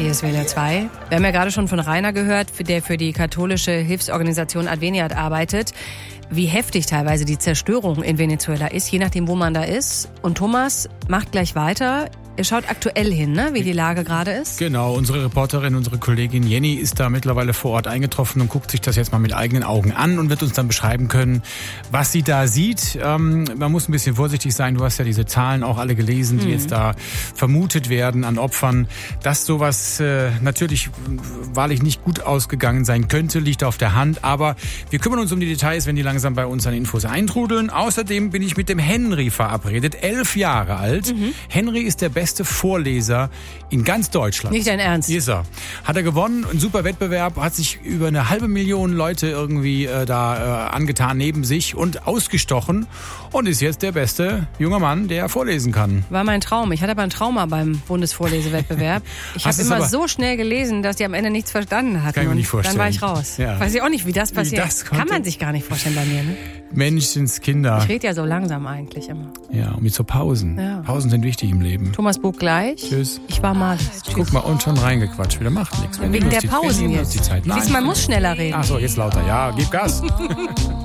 Hier ist WDR 2. Wir haben ja gerade schon von Rainer gehört, der für die katholische Hilfsorganisation Adveniat arbeitet, wie heftig teilweise die Zerstörung in Venezuela ist, je nachdem, wo man da ist. Und Thomas macht gleich weiter. Ihr schaut aktuell hin, ne? Wie die Lage gerade ist. Genau, unsere Reporterin, unsere Kollegin Jenny ist da mittlerweile vor Ort eingetroffen und guckt sich das jetzt mal mit eigenen Augen an und wird uns dann beschreiben können, was sie da sieht. Man muss ein bisschen vorsichtig sein. Du hast ja diese Zahlen auch alle gelesen, die jetzt da vermutet werden an Opfern. Dass sowas natürlich wahrlich nicht gut ausgegangen sein könnte, liegt auf der Hand. Aber wir kümmern uns um die Details, wenn die langsam bei uns an Infos eintrudeln. Außerdem bin ich mit dem Henry verabredet, 11 Jahre alt. Henry ist der beste Vorleser in ganz Deutschland. Nicht dein Ernst? Ist er. Hat er gewonnen, ein super Wettbewerb, hat sich über 500.000 Leute irgendwie angetan neben sich und ausgestochen und ist jetzt der beste junge Mann, der vorlesen kann. War mein Traum. Ich hatte aber ein Trauma beim Bundesvorlesewettbewerb. Ich habe immer so schnell gelesen, dass die am Ende nichts verstanden hatten. Kann ich mir nicht vorstellen. Dann war ich raus. Ja. Weiß ich auch nicht, wie das passiert. Kann man sich gar nicht vorstellen bei mir, ne? Menschenskinder. Ich rede ja so langsam eigentlich immer. Ja, und mit so Pausen. Ja. Pausen sind wichtig im Leben. Thomas Buch gleich. Tschüss. Ich war mal. Guck mal, und schon reingequatscht. Wieder macht nichts. Wegen der Pausen jetzt. Die Zeit. Nein. Man muss schneller reden. Ach so, jetzt lauter. Ja, gib Gas.